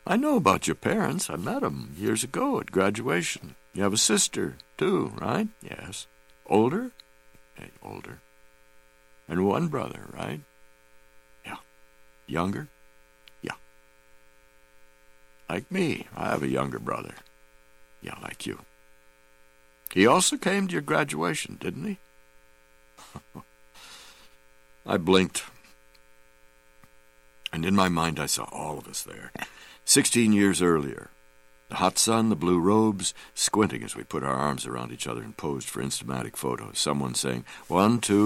I know about your parents. I met them years ago at graduation. You have a sister, too, right? Yes. Older? Hey, older. And one brother, right? Yeah. Younger? Yeah. Like me, I have a younger brother. Yeah, like you. He also came to your graduation, didn't he? I blinked. And in my mind I saw all of us there. 16 years earlier. The hot sun, the blue robes, squinting as we put our arms around each other and posed for Instamatic photos. Someone saying, 1, 2...